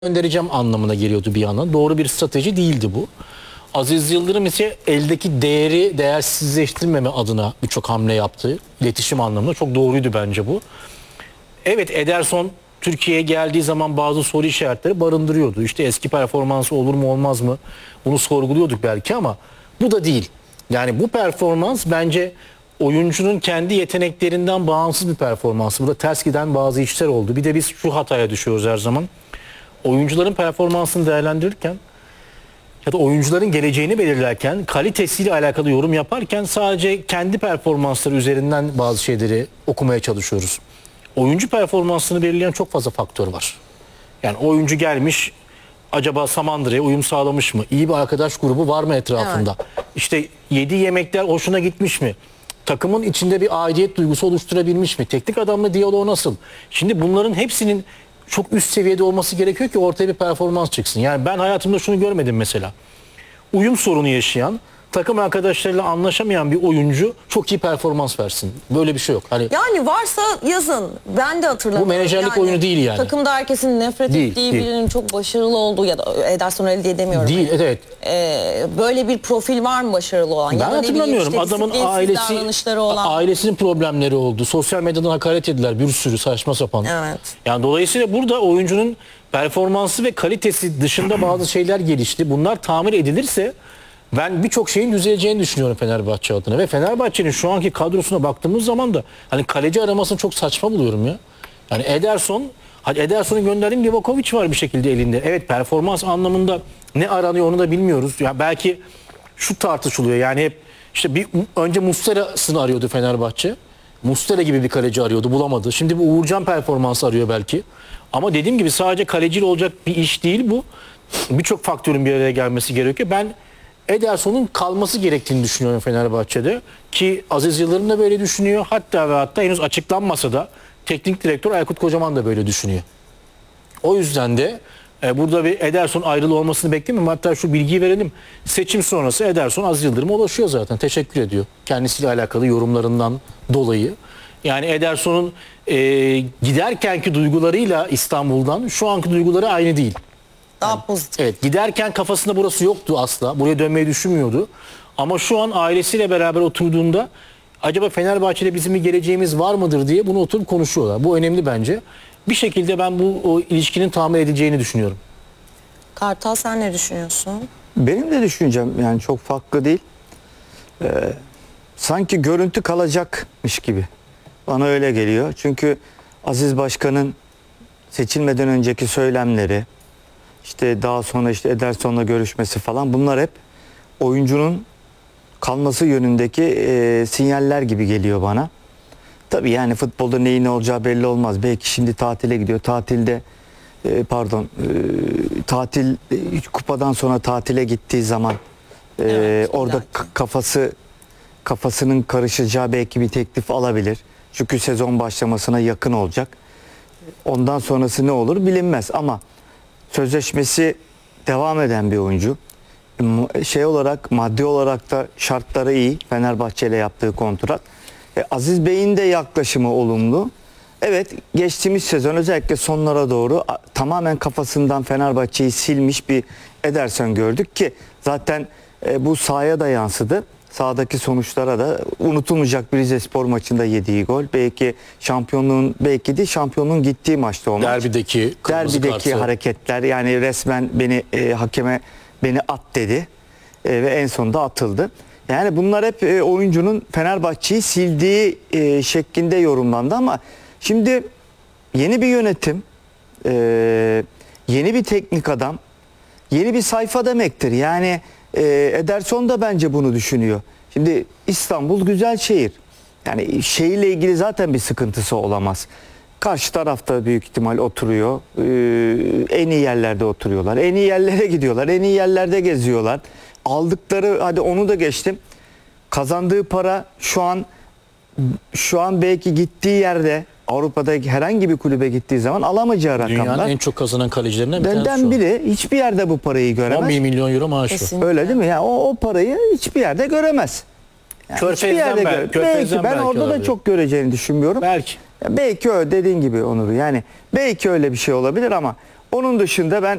göndereceğim anlamına geliyordu bir yandan. Doğru bir strateji değildi bu. Aziz Yıldırım ise eldeki değeri değersizleştirmeme adına birçok hamle yaptı. İletişim anlamında çok doğruydu bence bu. Evet, Ederson Türkiye'ye geldiği zaman bazı soru işaretleri barındırıyordu. İşte eski performansı olur mu olmaz mı? Bunu sorguluyorduk belki ama bu da değil. Yani bu performans bence oyuncunun kendi yeteneklerinden bağımsız bir performans. Burada ters giden bazı işler oldu. Bir de biz şu hataya düşüyoruz her zaman. Oyuncuların performansını değerlendirirken ya da oyuncuların geleceğini belirlerken, kalitesiyle alakalı yorum yaparken sadece kendi performansları üzerinden bazı şeyleri okumaya çalışıyoruz. Oyuncu performansını belirleyen çok fazla faktör var. Yani oyuncu gelmiş, acaba Samandıra'ya uyum sağlamış mı? İyi bir arkadaş grubu var mı etrafında? Evet. İşte yediği yemekler hoşuna gitmiş mi? Takımın içinde bir aidiyet duygusu oluşturabilmiş mi? Teknik adamla diyaloğu nasıl? Şimdi bunların hepsinin çok üst seviyede olması gerekiyor ki ortaya bir performans çıksın. Yani ben hayatımda şunu görmedim mesela. Uyum sorunu yaşayan, takım arkadaşlarıyla anlaşamayan bir oyuncu çok iyi performans versin. Böyle bir şey yok. Hani yani varsa yazın. Ben de hatırlamıyorum. bu menajerlik oyunu değil yani. Takımda herkesin nefret ettiği birinin çok başarılı olduğu ya da Ederson elde edemiyorum. Değil, evet. Böyle bir profil var mı başarılı olan? Ben hatırlamıyorum. İşte adamın ailesinin problemleri oldu. Sosyal medyadan hakaret ettiler. Bir sürü saçma sapan. Evet. Yani dolayısıyla burada oyuncunun performansı ve kalitesi dışında bazı şeyler gelişti. Bunlar tamir edilirse ben birçok şeyin düzeleceğini düşünüyorum Fenerbahçe adına. Ve Fenerbahçe'nin şu anki kadrosuna baktığımız zaman da hani kaleci aramasını çok saçma buluyorum ya. Yani Ederson'u gönderdiğim Livakovic var bir şekilde elinde. Evet, performans anlamında ne aranıyor onu da bilmiyoruz. Ya belki şu tartışılıyor. Yani hep işte önce Muslera'sını arıyordu Fenerbahçe. Muslera gibi bir kaleci arıyordu, bulamadı. Şimdi bu Uğurcan performansı arıyor belki. Ama dediğim gibi sadece kaleciyle olacak bir iş değil bu. Birçok faktörün bir araya gelmesi gerekiyor. Ben Ederson'un kalması gerektiğini düşünüyorum Fenerbahçe'de. Ki Aziz Yıldırım da böyle düşünüyor. Hatta ve hatta henüz açıklanmasa da teknik direktör Aykut Kocaman da böyle düşünüyor. O yüzden de burada bir Ederson ayrılığı olmasını beklemiyorum. Hatta şu bilgiyi verelim. Seçim sonrası Ederson Aziz Yıldırım'a ulaşıyor zaten. Teşekkür ediyor. Kendisiyle alakalı yorumlarından dolayı. Yani Ederson'un giderkenki duygularıyla İstanbul'dan şu anki duyguları aynı değil. Daha pozitif. Evet, giderken kafasında burası yoktu asla. Buraya dönmeyi düşünmüyordu. Ama şu an ailesiyle beraber oturduğunda acaba Fenerbahçe'de bizim bir geleceğimiz var mıdır diye bunu oturup konuşuyorlar. Bu önemli bence. Bir şekilde ben o ilişkinin tamir edileceğini düşünüyorum. Kartal, sen ne düşünüyorsun? Benim de düşüncem yani çok farklı değil. Sanki görüntü kalacakmış gibi. Bana öyle geliyor. Çünkü Aziz Başkan'ın seçilmeden önceki söylemleri, işte daha sonra işte Ederson'la görüşmesi falan, bunlar hep oyuncunun kalması yönündeki sinyaller gibi geliyor bana. Tabii yani futbolda neyin ne olacağı belli olmaz. Belki şimdi tatile gidiyor. Tatilde tatil kupadan sonra tatile gittiği zaman Evet, orada kafasının karışacağı belki bir teklif alabilir. Çünkü sezon başlamasına yakın olacak. Ondan sonrası ne olur bilinmez ama sözleşmesi devam eden bir oyuncu. Şey olarak, maddi olarak da şartları iyi. Fenerbahçe ile yaptığı kontrat. Aziz Bey'in de yaklaşımı olumlu. Evet, geçtiğimiz sezon özellikle sonlara doğru tamamen kafasından Fenerbahçe'yi silmiş bir Ederson gördük ki zaten bu sahaya da yansıdı. Sahadaki sonuçlara da unutulmayacak bir Rizespor maçında yediği gol. Belki şampiyonluğun gittiği maçta o maç. Derbideki hareketler, yani resmen hakeme beni at dedi ve en sonunda atıldı. Yani bunlar hep oyuncunun Fenerbahçe'yi sildiği şeklinde yorumlandı ama şimdi yeni bir yönetim, yeni bir teknik adam, yeni bir sayfa demektir. Yani Ederson da bence bunu düşünüyor. Şimdi İstanbul güzel şehir. Yani şehirle ilgili zaten bir sıkıntısı olamaz. Karşı tarafta büyük ihtimal oturuyor. En iyi yerlerde oturuyorlar. En iyi yerlere gidiyorlar. En iyi yerlerde geziyorlar. Aldıkları, hadi onu da geçtim. Kazandığı para şu an belki gittiği yerde, Avrupa'da herhangi bir kulübe gittiği zaman alamayacağı rakamlar. Dünyanın en çok kazanan kalecilerinden bir tanesi biri. Hiçbir yerde bu parayı göremez. 11 milyon euro maaşı. Kesinlikle. Öyle değil mi? Yani o parayı hiçbir yerde göremez. Yani belki ben orada da çok göreceğini düşünmüyorum. Belki. Belki öyle dediğin gibi Onur. Yani belki öyle bir şey olabilir ama Onun dışında ben